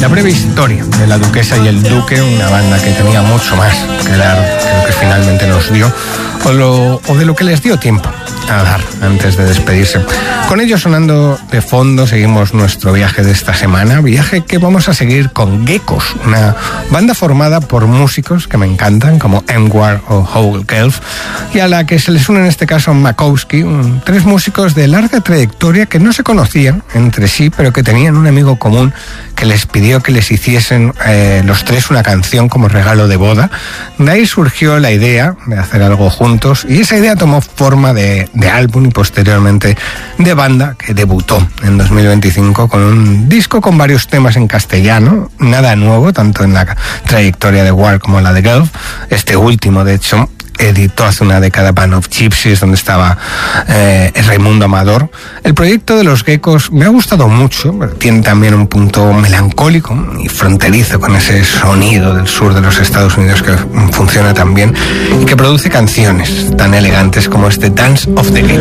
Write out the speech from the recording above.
La breve historia de La Duquesa y el Duque, una banda que tenía mucho más que dar que lo que finalmente nos dio, o de lo que les dio tiempo a dar antes de despedirse. Con ello sonando de fondo seguimos nuestro viaje de esta semana, viaje que vamos a seguir con Geckos, una banda formada por músicos que me encantan como Engwar o Howell Gelf, y a la que se les une en este caso Makowski, tres músicos de larga trayectoria que no se conocían entre sí, pero que tenían un amigo común que les pidió que les hiciesen los tres una canción como regalo de boda. De ahí surgió la idea de hacer algo juntos y esa idea tomó forma de álbum y posteriormente de banda, que debutó en 2025 con un disco con varios temas en castellano, nada nuevo tanto en la trayectoria de War como la de Gelf. Este último, de hecho, editó hace una década Band of Gypsies, donde estaba Raimundo Amador. El proyecto de los Geckos me ha gustado mucho, tiene también un punto melancólico y fronterizo con ese sonido del sur de los Estados Unidos que funciona tan bien y que produce canciones tan elegantes como este Dance of the Geckos.